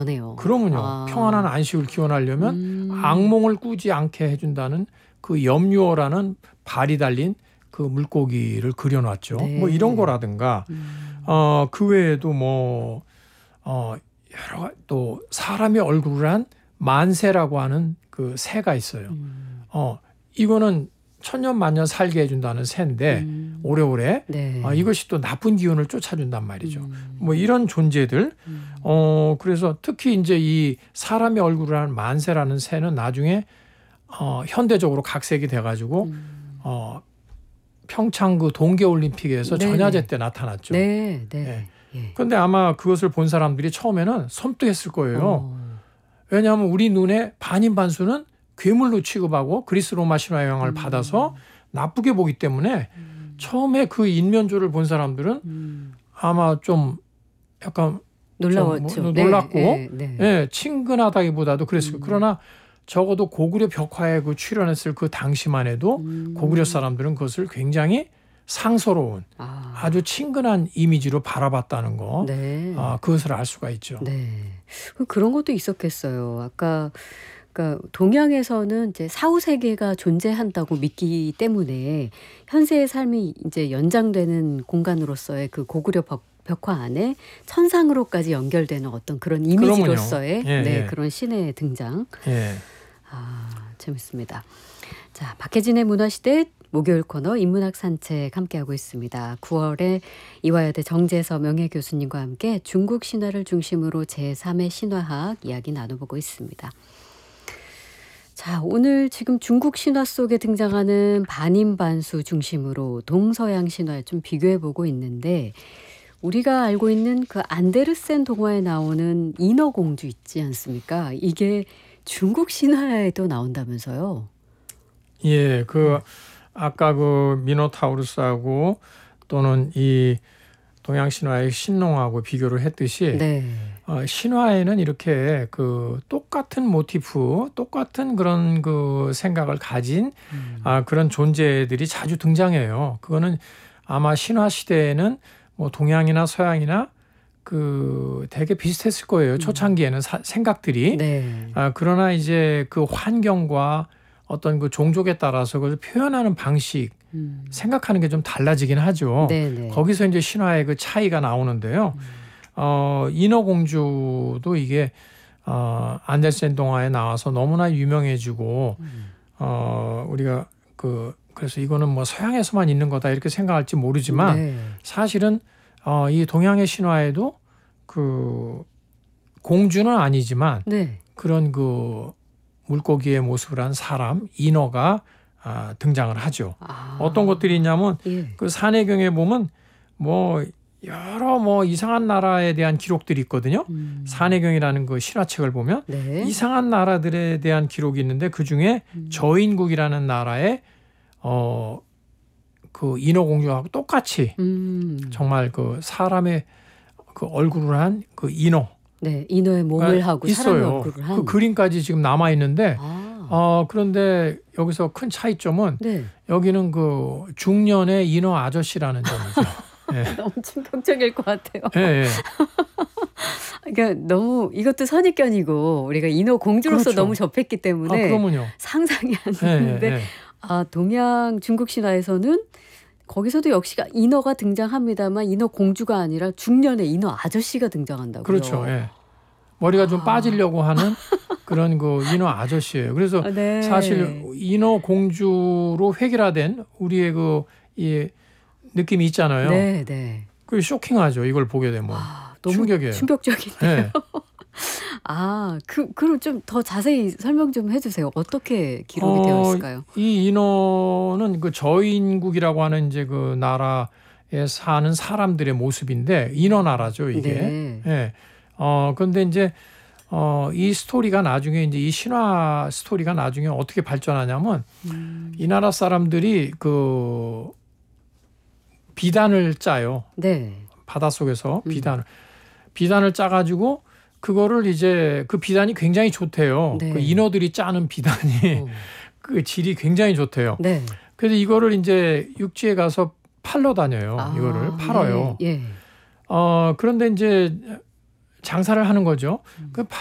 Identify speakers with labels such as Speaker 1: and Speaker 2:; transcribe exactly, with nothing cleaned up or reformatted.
Speaker 1: 네요.
Speaker 2: 그러면요.
Speaker 1: 아.
Speaker 2: 평안한 안식을 기원하려면
Speaker 1: 음.
Speaker 2: 악몽을 꾸지 않게 해준다는 그 염류어라는 발이 달린 그 물고기를 그려놨죠.
Speaker 1: 네.
Speaker 2: 뭐 이런 거라든가
Speaker 1: 음.
Speaker 2: 어, 그 외에도 뭐 어, 여러 가- 또 사람의 얼굴을 한 만세라고 하는 그 새가 있어요.
Speaker 1: 음.
Speaker 2: 어, 이거는 천년 만년 살게 해준다는 새인데
Speaker 1: 음.
Speaker 2: 오래오래
Speaker 1: 네.
Speaker 2: 어, 이것이 또 나쁜 기운을 쫓아준단 말이죠.
Speaker 1: 음.
Speaker 2: 뭐 이런 존재들
Speaker 1: 음.
Speaker 2: 어, 그래서 특히 이제 이 사람의 얼굴을 한 만세라는 새는 나중에 어, 현대적으로 각색이 돼가지고
Speaker 1: 음.
Speaker 2: 어, 평창 그 동계올림픽에서
Speaker 1: 네네.
Speaker 2: 전야제 때 나타났죠.
Speaker 1: 네, 네.
Speaker 2: 예.
Speaker 1: 예.
Speaker 2: 그런데 아마 그것을 본 사람들이 처음에는 섬뜩했을 거예요.
Speaker 1: 어.
Speaker 2: 왜냐하면 우리 눈에 반인반수는 괴물로 취급하고 그리스 로마 신화 영향을
Speaker 1: 음.
Speaker 2: 받아서 나쁘게 보기 때문에
Speaker 1: 음.
Speaker 2: 처음에 그 인면조를 본 사람들은
Speaker 1: 음.
Speaker 2: 아마 좀 약간
Speaker 1: 놀라웠죠.
Speaker 2: 좀 뭐
Speaker 1: 네,
Speaker 2: 놀랐고
Speaker 1: 네, 네.
Speaker 2: 예, 친근하다기보다도 그랬어요.
Speaker 1: 음.
Speaker 2: 그러나 적어도 고구려 벽화에 그 출연했을 그 당시만 해도
Speaker 1: 음.
Speaker 2: 고구려 사람들은 그것을 굉장히 상서로운
Speaker 1: 아.
Speaker 2: 아주 친근한 이미지로 바라봤다는 거,
Speaker 1: 네.
Speaker 2: 아, 그것을 알 수가 있죠.
Speaker 1: 네. 그 그런 것도 있었겠어요. 아까 그러니까 동양에서는 이제 사후 세계가 존재한다고 믿기 때문에 현세의 삶이 이제 연장되는 공간으로서의 그 고구려 벽, 벽화 안에 천상으로까지 연결되는 어떤 그런 이미지로서의
Speaker 2: 예,
Speaker 1: 네,
Speaker 2: 예.
Speaker 1: 그런 신의 등장.
Speaker 2: 예.
Speaker 1: 아, 재밌습니다. 자, 박혜진의 문화시대 목요일 코너 인문학 산책 함께하고 있습니다. 구월에 이화여대 정재서 명예교수님과 함께 중국 신화를 중심으로 제삼의 신화학 이야기 나눠보고 있습니다. 자, 오늘 지금 중국 신화 속에 등장하는 반인반수 중심으로 동서양 신화를 좀 비교해보고 있는데 우리가 알고 있는 그 안데르센 동화에 나오는 인어공주 있지 않습니까? 이게 중국 신화에도 나온다면서요?
Speaker 2: 예, 그 아까 그 미노타우루스하고 또는 이 동양 신화의 신농하고 비교를 했듯이
Speaker 1: 네.
Speaker 2: 어, 신화에는 이렇게 그 똑같은 모티프, 똑같은 그런 그 생각을 가진
Speaker 1: 음.
Speaker 2: 아, 그런 존재들이 자주 등장해요. 그거는 아마 신화 시대에는 뭐 동양이나 서양이나 그 되게 비슷했을 거예요. 초창기에는 사, 생각들이.
Speaker 1: 네.
Speaker 2: 아, 그러나 이제 그 환경과 어떤 그 종족에 따라서 그걸 표현하는 방식,
Speaker 1: 음.
Speaker 2: 생각하는 게 좀 달라지긴 하죠.
Speaker 1: 네네.
Speaker 2: 거기서 이제 신화의 그 차이가 나오는데요. 어, 인어공주도 이게 어, 안데르센 동화에 나와서 너무나 유명해지고 어, 우리가 그 그래서 이거는 뭐 서양에서만 있는 거다 이렇게 생각할지 모르지만
Speaker 1: 네.
Speaker 2: 사실은 어, 이 동양의 신화에도 그 공주는 아니지만
Speaker 1: 네.
Speaker 2: 그런 그 물고기의 모습을 한 사람 인어가 아, 등장을 하죠.
Speaker 1: 아.
Speaker 2: 어떤 것들이 있냐면
Speaker 1: 예.
Speaker 2: 그 산해경에 보면 뭐 여러 뭐 이상한 나라에 대한 기록들이 있거든요.
Speaker 1: 음.
Speaker 2: 산해경이라는 그 신화책을 보면
Speaker 1: 네.
Speaker 2: 이상한 나라들에 대한 기록이 있는데 그 중에
Speaker 1: 음.
Speaker 2: 저인국이라는 나라의 어 그 인어공주하고 똑같이
Speaker 1: 음.
Speaker 2: 정말 그 사람의 그 얼굴을 한 그 인어
Speaker 1: 네. 인어의 몸을 하고 사람의
Speaker 2: 있어요.
Speaker 1: 얼굴을 한.
Speaker 2: 그 그림까지 지금 남아 있는데
Speaker 1: 아.
Speaker 2: 어 그런데 여기서 큰 차이점은
Speaker 1: 네.
Speaker 2: 여기는 그 중년의 인어 아저씨라는 점이죠. 예.
Speaker 1: 너무 충격적일 것 같아요.
Speaker 2: 예, 예.
Speaker 1: 그러니까 너무 이것도 선입견이고 우리가 인어 공주로서
Speaker 2: 그렇죠.
Speaker 1: 너무 접했기
Speaker 2: 아,
Speaker 1: 때문에
Speaker 2: 그러면요.
Speaker 1: 상상이 안
Speaker 2: 예,
Speaker 1: 되는데
Speaker 2: 예, 예.
Speaker 1: 아, 동양 중국 신화에서는 거기서도 역시가 인어가 등장합니다만 인어 공주가 아니라 중년의 인어 아저씨가 등장한다고요.
Speaker 2: 그렇죠. 예. 머리가 좀
Speaker 1: 아.
Speaker 2: 빠지려고 하는 그런 그 인어 아저씨예요. 그래서
Speaker 1: 아, 네.
Speaker 2: 사실 인어 공주로 획일화된 우리의 그 이 느낌이 있잖아요.
Speaker 1: 네, 네.
Speaker 2: 그 쇼킹하죠. 이걸 보게 되면
Speaker 1: 아, 너무
Speaker 2: 충격이에요.
Speaker 1: 충격적이네요.
Speaker 2: 예.
Speaker 1: 아, 그 그럼 좀 더 자세히 설명 좀 해주세요. 어떻게 기록이 되어 있을까요?
Speaker 2: 이 인어는 그 저인국이라고 하는 이제 그 나라에 사는 사람들의 모습인데 인어 나라죠 이게.
Speaker 1: 네.
Speaker 2: 예. 어 그런데 이제 어 이 스토리가 나중에 이제 이 신화 스토리가 나중에 어떻게 발전하냐면
Speaker 1: 음.
Speaker 2: 이 나라 사람들이 그 비단을 짜요.
Speaker 1: 네.
Speaker 2: 바닷속에서
Speaker 1: 음.
Speaker 2: 비단을 비단을 짜가지고 그거를 이제 그 비단이 굉장히 좋대요.
Speaker 1: 네.
Speaker 2: 그 인어들이 짜는 비단이
Speaker 1: 어.
Speaker 2: 그 질이 굉장히 좋대요.
Speaker 1: 네.
Speaker 2: 그래서 이거를 이제 육지에 가서 팔러 다녀요.
Speaker 1: 아,
Speaker 2: 이거를 팔아요.
Speaker 1: 예. 예.
Speaker 2: 어, 그런데 이제 장사를 하는 거죠. 그